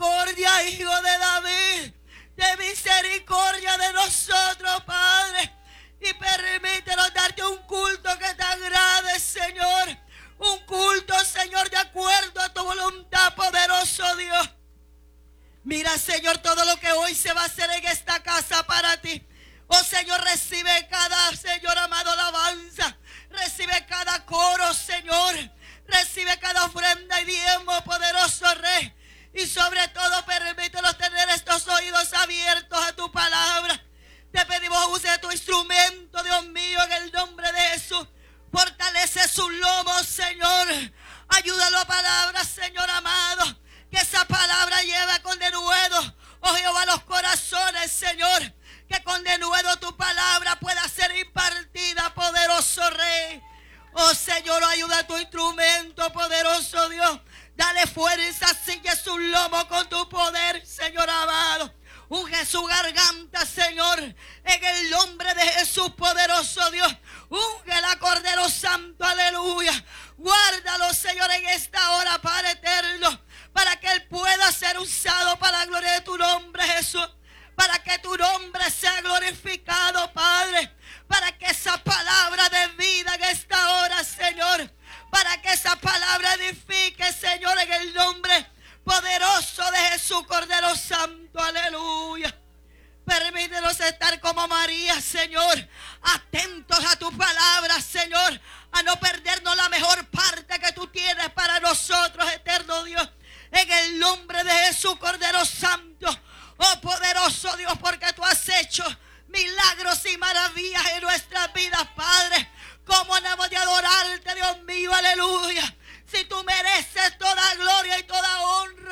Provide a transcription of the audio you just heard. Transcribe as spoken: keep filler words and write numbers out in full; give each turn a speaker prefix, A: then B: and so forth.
A: misericordia, Hijo de David. Ten misericordia de nosotros, Padre. Y permítenos darte un culto que te agrade, Señor. Un culto, Señor, de acuerdo a tu voluntad, poderoso Dios. Mira, Señor, todo lo que hoy se va a hacer en esta casa para ti. Oh, Señor, recibe cada, Señor amado, alabanza. Recibe cada coro, Señor. Recibe cada ofrenda y diezmo, poderoso Rey. Y sobre todo, permítenos tener estos oídos abiertos a tu palabra. Te pedimos, use tu instrumento, Dios mío, en el nombre de Jesús. Fortalece su lomo, Señor. Ayúdalo a palabras, Señor amado. Que esa palabra lleve con denuedo, oh Jehová, los corazones, Señor. Que con denuedo tu palabra pueda ser impartida, poderoso Rey. Oh Señor, ayuda a tu instrumento, poderoso Dios. Dale fuerza, sigue su lomo con tu poder, Señor amado. Unge su garganta, Señor, en el nombre de Jesús, poderoso Dios. Unge la Cordero Santo, aleluya. Guárdalo, Señor, en esta hora, Padre eterno, para que Él pueda ser usado para la gloria de tu nombre, Jesús. Para que tu nombre sea glorificado, Padre. Para que esa palabra de vida en esta hora, Señor. Para que esa palabra edifique, Señor, en el nombre poderoso de Jesús, Cordero Santo, aleluya. Permítenos estar como María, Señor, atentos a tu palabra, Señor, a no perdernos la mejor parte que tú tienes para nosotros, eterno Dios, en el nombre de Jesús, Cordero Santo. Oh poderoso Dios, porque tú has hecho milagros y maravillas en nuestras vidas, Padre. ¿Cómo no hemos de adorarte, Dios mío? Aleluya. Si tú mereces toda gloria y toda honra,